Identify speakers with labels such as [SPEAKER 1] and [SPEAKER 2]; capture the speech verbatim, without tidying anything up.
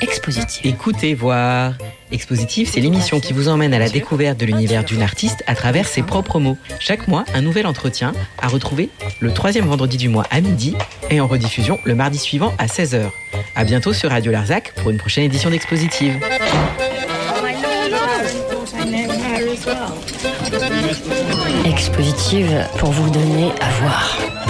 [SPEAKER 1] Expositive.
[SPEAKER 2] Écoutez, voir. Expositive, c'est l'émission qui vous emmène à la découverte de l'univers d'une artiste à travers ses propres mots. Chaque mois, un nouvel entretien à retrouver le troisième vendredi du mois à midi et en rediffusion le mardi suivant à seize heures. À bientôt sur Radio Larzac pour une prochaine édition d'Expositive.
[SPEAKER 1] Expositive pour vous donner à voir.